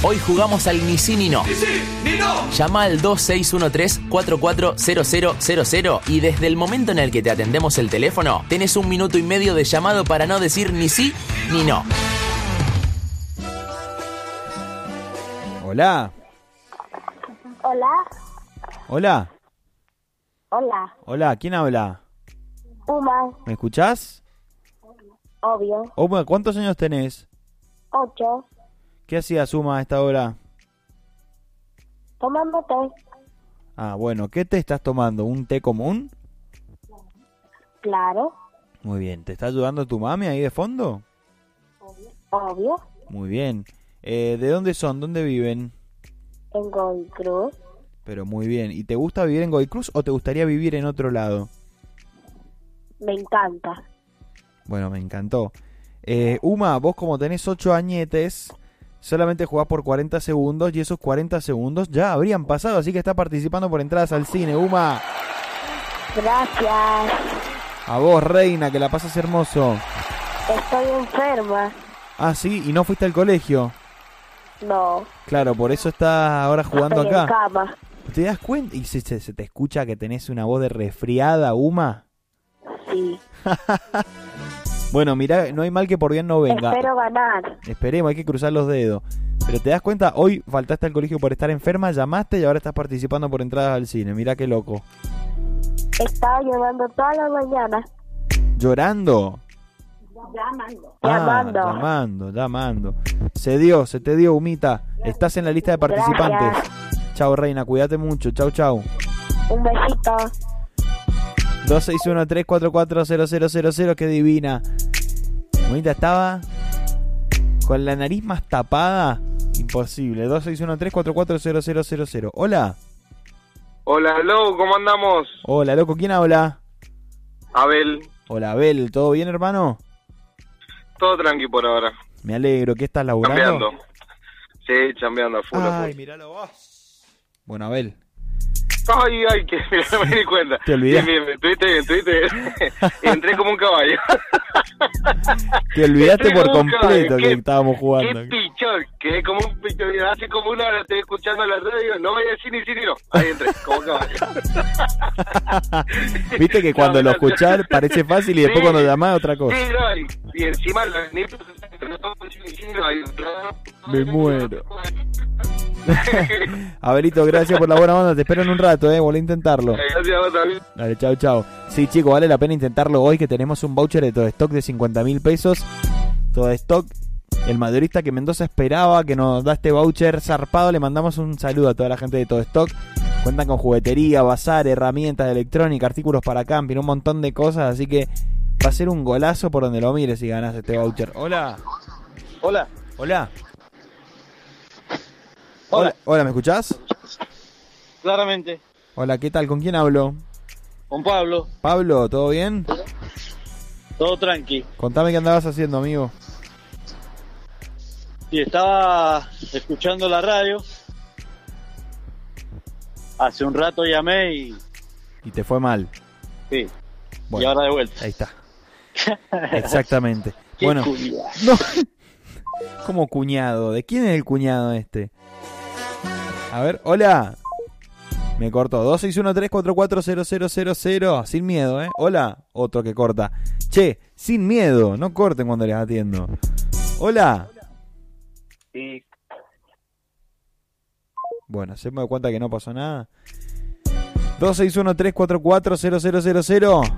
Hoy jugamos al ni sí ni no. ¡Ni sí, ni no! Llama al 2613-440000 y desde el momento en el que te atendemos el teléfono, tenés 1 minuto y medio de llamado para no decir ni sí ni no. Hola. Hola. Hola. Hola. Hola, ¿quién habla? Uma. ¿Me escuchás? Obvio. Uma, ¿cuántos años tenés? 8. ¿Qué hacías, Uma, a esta hora? Tomando té. Ah, bueno, ¿qué té estás tomando? ¿Un té común? Claro. Muy bien, ¿te está ayudando tu mami ahí de fondo? Obvio. Muy bien. ¿De dónde son? ¿Dónde viven? En Godoy Cruz. Pero muy bien. ¿Y te gusta vivir en Godoy Cruz o te gustaría vivir en otro lado? Me encanta. Bueno, me encantó. Uma, vos como tenés 8 añetes, solamente jugás por 40 segundos y esos 40 segundos ya habrían pasado, así que estás participando por entradas al cine, Uma. Gracias. A vos, reina, que la pasas hermoso. Estoy enferma. Ah, sí, ¿y no fuiste al colegio? No. Claro, por eso estás ahora jugando Estoy en acá. cama. ¿Te das cuenta? ¿Y se te escucha que tenés una voz de resfriada, Uma? Sí. Bueno, mirá, no hay mal que por bien no venga. Espero ganar. Esperemos, hay que cruzar los dedos. Pero te das cuenta, hoy faltaste al colegio por estar enferma, llamaste y ahora estás participando por entradas al cine. Mirá qué loco. Estaba llorando toda la mañana. ¿Llorando? Llamando. Se te dio, Humita. Estás en la lista de participantes. Gracias. Chau, reina, cuídate mucho. Chau. Un besito. 2613440000, qué divina. Humita estaba con la nariz más tapada. Imposible. 2613440000. Hola. Hola, hello, ¿cómo andamos? Hola, loco, ¿quién habla? Abel. Hola, Abel, ¿todo bien, hermano? Todo tranqui por ahora. Me alegro, ¿qué estás laburando? Chambeando. Sí, chambeando a full. Ay, míralo vos. Bueno, Abel. Ay, que no me di cuenta. Te olvidé. Bien, estuviste bien. Entré como un caballo. Te olvidaste Entré por como un completo caballo. que estábamos jugando. Qué pichón, quedé como un pichón. Hace como una hora estoy escuchando la radio. No voy a decir ni sí ni no. Ahí entré, como caballo. Viste que cuando lo escuchás parece fácil y después cuando llamás otra cosa. Sí, no, y encima Me muero. Abelito, gracias por la buena onda. Te espero en un rato, volví a intentarlo. Gracias a vos también. Dale, chau. Sí, chicos, vale la pena intentarlo hoy que tenemos un voucher de Todo Stock de 50.000 pesos. Todo Stock, el mayorista que Mendoza esperaba que nos da este voucher zarpado. Le mandamos un saludo a toda la gente de Todo Stock. Cuentan con juguetería, bazar, herramientas de electrónica, artículos para camping, un montón de cosas. Así que va a ser un golazo por donde lo mires si ganas este voucher. Hola. Hola. Hola, ¿me escuchás? Claramente. Hola, ¿qué tal? ¿Con quién hablo? Con Pablo. Pablo, ¿todo bien? Todo tranqui. Contame qué andabas haciendo, amigo. Sí, estaba escuchando la radio. Hace un rato llamé y Y te fue mal. sí. Bueno, Y ahora de vuelta. ahí está. Exactamente. Qué Bueno, culiao. no. ¿Cómo cuñado? ¿De quién es el cuñado este? A ver, hola. Me cortó. 2613440000. Sin miedo, Hola. Otro que corta. Che, sin miedo. No corten cuando les atiendo. Hola. Sí. Bueno, se me da cuenta que no pasó nada. 2613440000.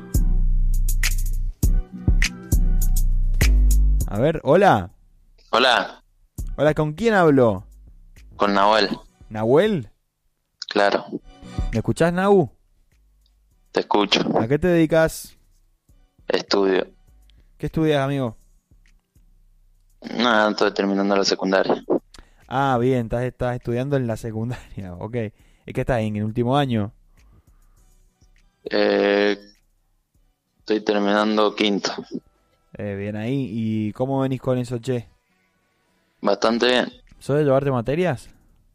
A ver, hola. Hola, Hola, ¿con quién hablo? con Nahuel. ¿Nahuel? Claro, ¿Me escuchás, Nahu? te escucho. ¿A qué te dedicas? Estudio. ¿Qué estudias, amigo? Nada, estoy terminando la secundaria. Ah, bien, estás estudiando en la secundaria, ok. ¿Es que estás en el último año? Estoy terminando quinto. Bien ahí. ¿Y cómo venís con eso, che? Bastante bien. ¿Sos de llevarte materias?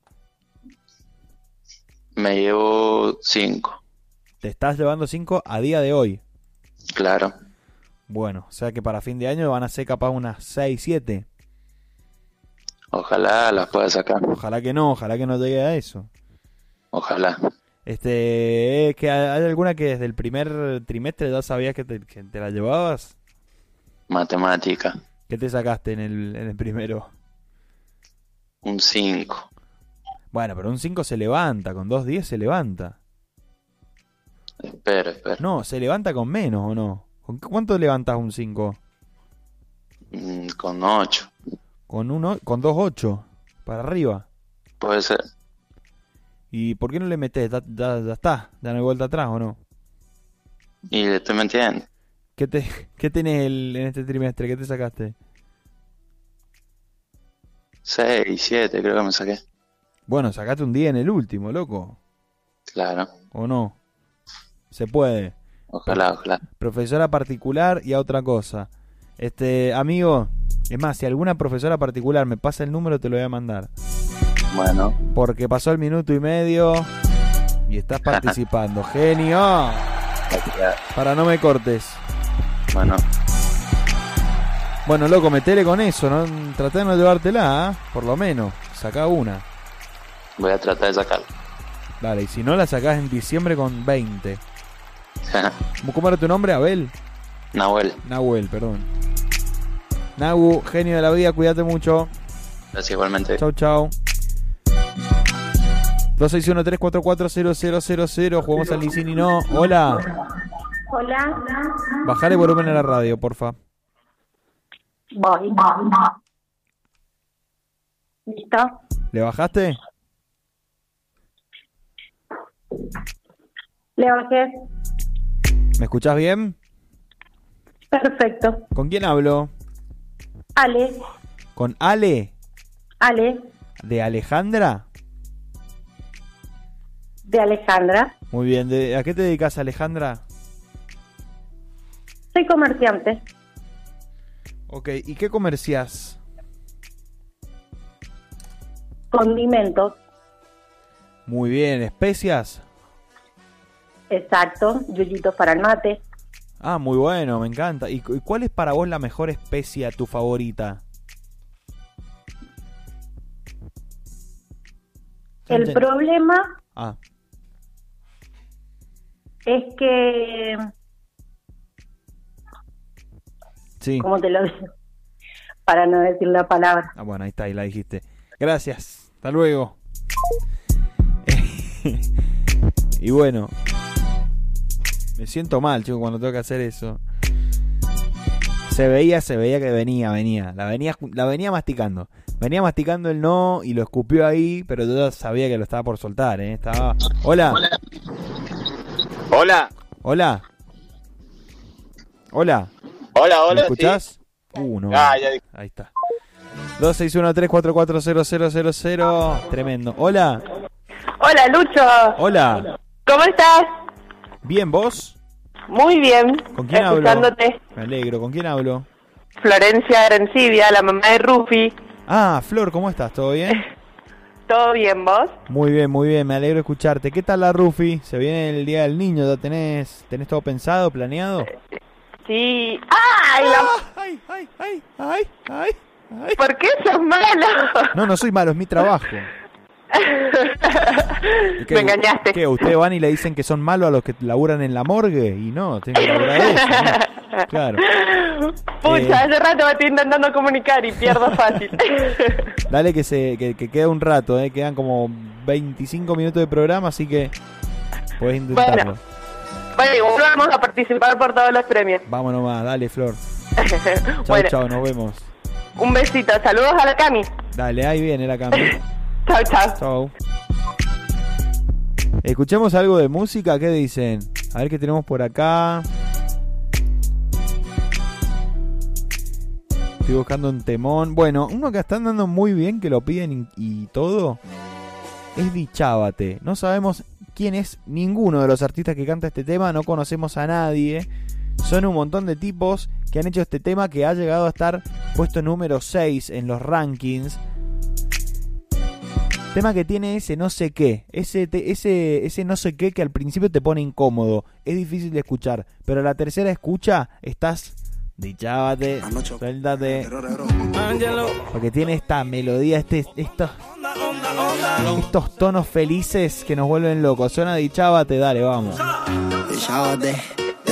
Me llevo 5. ¿Te estás llevando 5 a día de hoy? Claro. Bueno, o sea que para fin de año van a ser capaz unas 6, 7. Ojalá las pueda sacar. Ojalá que no llegue a eso. Ojalá. ¿Que hay alguna que desde el primer trimestre ya sabías que te la llevabas? Matemática. ¿Qué te sacaste en el primero? Un 5. Bueno, pero un 5 se levanta, con 2.10 se levanta. Espero. No, se levanta con menos, ¿o no? ¿Con cuánto levantas un 5? Con 8. Con 2.8 para arriba. Puede ser. ¿Y por qué no le metes? Ya está, ya no hay vuelta atrás, ¿o no? Y le estoy mintiendo. ¿Qué tenés en este trimestre? ¿Qué te sacaste? 6, 7 creo que me saqué. Bueno, sacate un día en el último, loco. Claro. ¿O no? Se puede. Ojalá. Profesora particular y a otra cosa. Amigo, es más, si alguna profesora particular me pasa el número, te lo voy a mandar. Bueno. Porque pasó el minuto y medio y estás participando. ¡Genio! Para no me cortes. Bueno, loco, metele con eso, ¿no? Tratá de no llevártela, ¿eh? Por lo menos. Sacá una. Voy a tratar de sacarla. Dale, y si no la sacás en diciembre con 20. ¿Cómo era tu nombre? ¿Abel? Nahuel, perdón. Nahu, genio de la vida, cuídate mucho. Gracias igualmente. Chau. 261-344-0000. Jugamos al Licini, no. Hola. Bajale volumen a la radio, porfa. Voy. ¿Listo? ¿Le bajaste? Le bajé. ¿Me escuchás bien? Perfecto. ¿Con quién hablo? Ale. ¿Con Ale? Ale. ¿De Alejandra? De Alejandra. Muy bien. ¿A qué te dedicas, Alejandra? Soy comerciante. Ok, ¿y qué comerciás? Condimentos. Muy bien. ¿Especias? Exacto. Yuyitos para el mate. Ah, muy bueno, me encanta. ¿Y cuál es para vos la mejor especia, tu favorita? El problema es que... Sí. ¿Cómo te lo digo? Para no decir la palabra. Ah, bueno, ahí está, ahí la dijiste. Gracias, hasta luego. Y bueno, me siento mal, chico, cuando tengo que hacer eso. Se veía que venía. La venía masticando. Venía masticando el no y lo escupió ahí, pero yo ya sabía que lo estaba por soltar, ¿eh? Estaba... Hola. ¿Me escuchás? Sí. No. Ya. Ahí está. 261-344-0000. Tremendo. Hola. Hola, Lucho. Hola. ¿Cómo estás? Bien, ¿vos? Muy bien. ¿Con quién Escuchándote. hablo? Me alegro. ¿Con quién hablo? Florencia Arencibia, la mamá de Rufi. Ah, Flor, ¿cómo estás? ¿Todo bien? ¿Todo bien, vos? Muy bien, me alegro escucharte. ¿Qué tal la Rufi? Se viene el Día del Niño, ¿ya tenés todo pensado, planeado? Sí. ¡Ay! ¡Ay! ¿Por qué sos malo? No soy malo, es mi trabajo. Me engañaste. ¿Qué? ¿Ustedes van y le dicen que son malos a los que laburan en la morgue? Y no, tengo que laburar eso, ¿no? Claro. Pucha, hace rato me estoy intentando comunicar y pierdo fácil. Dale que queda un rato, quedan como 25 minutos de programa, así que podés intentarlo. Bueno, igual vamos a participar por todos los premios. Vamos nomás, dale, Flor. Bueno, chau, nos vemos. Un besito, saludos a la Cami. Dale, ahí viene la Cami. Chau. Escuchemos algo de música, ¿qué dicen? A ver qué tenemos por acá. Estoy buscando un temón. Bueno, uno que está andando muy bien, que lo piden y todo, es Dichábate. No sabemos quién es ninguno de los artistas que canta este tema, no conocemos a nadie. Son un montón de tipos que han hecho este tema, que ha llegado a estar puesto número 6 en los rankings. Tema que tiene ese no sé qué, ese no sé qué que al principio te pone incómodo, es difícil de escuchar, pero a la tercera escucha estás Dichábate, suéltate. Porque tiene esta melodía, estos tonos felices que nos vuelven locos. Suena Dichábate, dale, vamos. Dichábate.